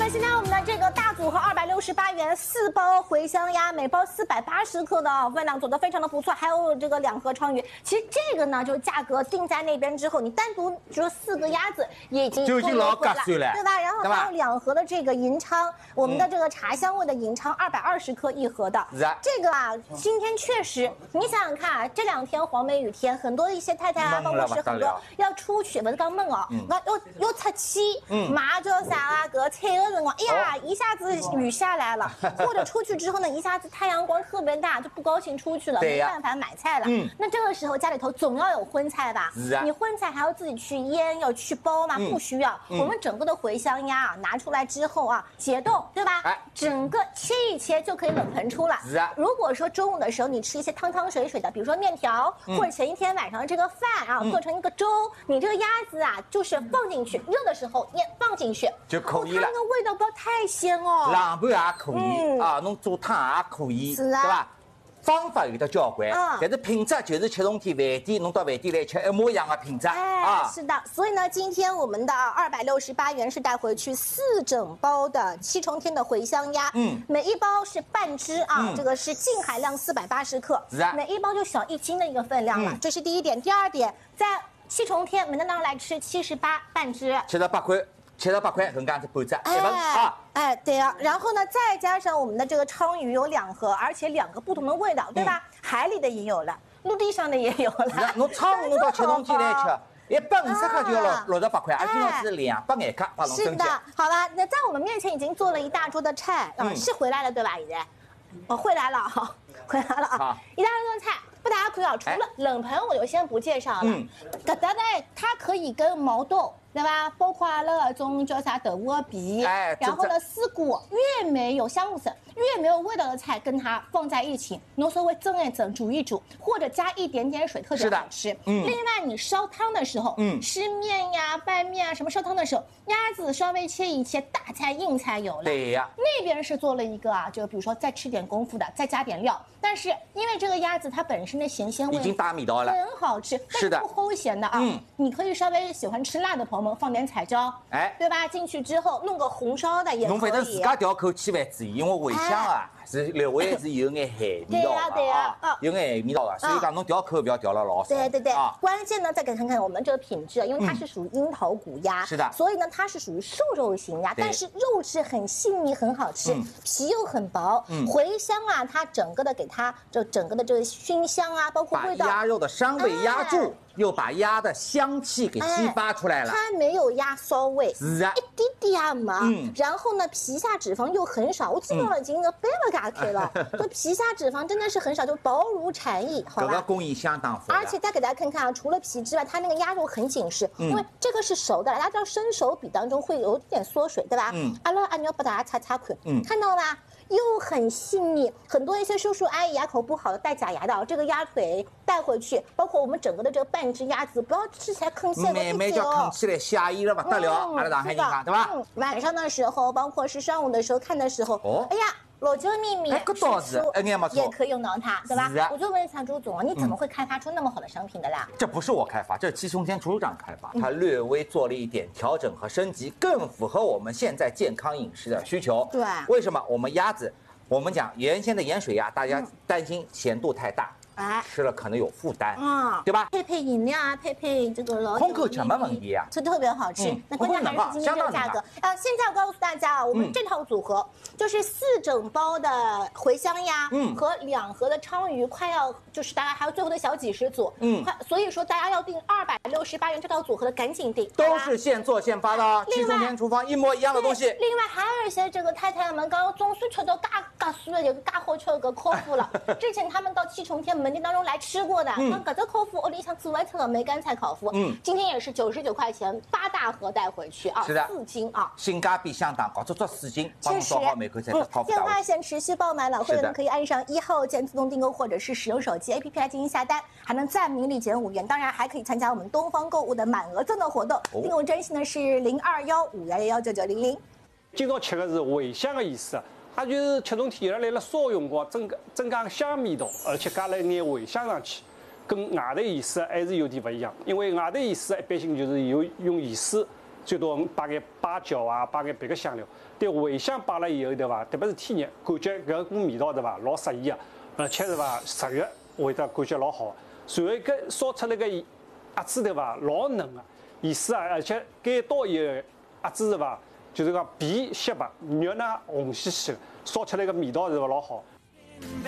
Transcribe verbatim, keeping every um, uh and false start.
现在我们的这个大组合二百六十八元四包茴香鸭，每包四百八十克的啊，分量做的非常的不错。还有这个两盒鲳鱼，其实这个呢，就是价格定在那边之后，你单独就是四个鸭子也已经就已经老合算了， 对吧？然后还有两盒的这个银鲳，我们的这个茶香味的银鲳二百二十克一盒的。 是啊， 这个啊，今天确实，你想想看啊，这两天黄梅雨天，很多一些太太啊，包括是很多要出去，不是刚闷哦，那要要出去，马叫啥啊？个菜的辰光，哎呀，一下子雨下来了，或者出去之后呢，一下子太阳光特别大，就不高兴出去了，没办法买菜了。嗯，那这个时候家里头总要有荤菜吧？是啊，你荤菜还要自己去腌，要去包吗？不需要，我们整个的茴香鸭啊，拿出来之后啊，解冻，对吧？哎，整个切一切就可以冷盆出了。是啊，如果说中午的时候你吃一些汤汤水水的，比如说面条，或者前一天晚上的这个饭啊，做成一个粥，你这个鸭子啊，就是放进去，热的时候也放进去就可以了。 它那个味道不要太鲜哦。 冷盘也可以啊，侬做汤也可以， 是啊， 对吧？方法有的交关，但是品质就是七重天饭店，侬到饭店来吃一模一样的品质啊。是的，所以呢，今天我们的二百六十八元是带回去四整包的七重天的茴香鸭，嗯，每一包是半只啊，这个是净含量四百八十克，是啊，每一包就小一斤的一个分量了，这是第一点。第二点，在七重天每当来吃七十八半只， 七十八块。七十八块，横杠子半只，一份啊！ 哎，对啊，然后呢，再加上我们的这个鲳鱼有两盒，而且两个不同的味道，对吧？海里的也有了，陆地上的也有了。 侬鲳鱼侬到七重天来吃，一百五十克就要六六十八块，而且呢是两百眼克，把侬是的，好了，那在我们面前已经做了一大桌的菜啊，是回来了对吧？已经，哦，回来了哈，回来了啊！一大桌的菜。不，大家可以啊，除了冷盆，我就先不介绍了。嗯，搿搭呢，它可以跟毛豆，对吧？包括那种叫啥豆腐的皮，哎，然后呢，丝瓜越没有香味，越没有味道的菜，跟它放在一起，侬稍微蒸一蒸，煮一煮，或者加一点点水，特别好吃。嗯，另外你烧汤的时候，嗯，吃面呀、拌面啊什么烧汤的时候，鸭子稍微切一切，大菜硬菜有了。 对呀， 那边是做了一个啊，就比如说再吃点功夫的，再加点料，但是因为这个鸭子它本身的咸鲜味已经大味道了， 很好吃， 是的， 不齁咸的啊。嗯，你可以稍微喜欢吃辣的朋友们放点彩椒，哎，对吧？进去之后弄个红烧的也可以。 侬反正自家调口千万注意，因为茴香啊是略微是有眼海味道的啊，有眼海味道的，所以讲侬调口不要调了老少。 对对对，关键呢再给看看我们这个品质，因为它是属于樱桃骨鸭， 是的， 所以呢它是属于瘦肉型鸭，但是肉质很细腻，很好吃，皮又很薄。嗯，茴香啊，它整个的给它这整个的这个熏香啊，包括味道， 把鸭肉的膻味压住。又把鸭的香气给激发出来了， 它没有鸭骚味， 是啊， 一点点啊嘛。嗯，然后呢，皮下脂肪又很少，我基本上已经个背了嘎开了，就皮下脂肪真的是很少，就薄如蝉翼，好吧？ 这个工艺相当丰。 而且再给大家看看啊，除了皮之外，它那个鸭肉很紧实，因为这个是熟的，大家知道生熟比当中会有点缩水，对吧？嗯，阿拉阿妞把大家擦擦看，嗯，看到了吧？又很细腻，很多一些叔叔阿姨牙口不好的带假牙的，这个鸭腿带回去，包括我们整个的这个半只鸭子，不要吃起来坑线了，慢慢叫啃起来下意了不得了，阿拉上海人讲对吧？ 晚上的时候，包括是上午的时候看的时候，哦，哎呀。老酒秘密， 哎，搿倒是，哎，没错， 也可以用到它，对吧？我就问一下朱总，你怎么会开发出那么好的商品的啦？ 这不是我开发，这是七重天厨师长开发，他略微做了一点调整和升级，更符合我们现在健康饮食的需求。 对， 为什么我们鸭子，我们讲原先的盐水鸭，大家担心咸度太大。哎，吃了可能有负担，嗯，对吧？ 配配饮料啊，配配这个老空口吃没问题啊， 这特别好吃。那关键还是今天这个价格。啊，现在我告诉大家啊，我们这套组合就是四整包的茴香鸭，嗯，和两盒的鲳鱼，快要就是大概还有最后的小几十组，嗯，快，所以说大家要订二百六十八元这套组合的，赶紧订， 都是现做现发的哦。七重天厨房一模一样的东西。 另外还有一些这个太太们刚刚总算吃到嘎嘎酥的，有个嘎好吃的个烤麸了。之前他们到七重天门店当中来吃过的，那搿只烤麸屋里向做完成了梅干菜烤麸，嗯，今天也是九十九块钱八大盒带回去啊， 是的， 四斤啊， 性价比相当高，足足四斤，帮你做好每口菜的烤麸。 电话线持续爆满了，会员可以按上一号键自动订购，或者是使用手机 A P P 来进行下单，还能暂名立减五元，当然还可以参加我们东方购物的满额赠的活动，订购专线呢是零二幺五幺幺幺九九零零。 今朝吃的是茴香的意思。它就是七重天原来辣烧用光增增加香味道，而且加了一眼茴香上去，跟外头意思还是有点不一样。因为外头意思一般性就是有用盐水最多摆眼八角啊，摆眼别个香料。但茴香摆了以后，对伐？特别是天热，感觉搿股味道对伐，老适宜个，而且对伐，食欲会得感觉老好。随后搿烧出来个鸭子对伐，老嫩个，意思啊，而且解冻以后鸭子对伐，就是讲皮细白，肉呢红兮兮个，烧出来个味道是伐老好。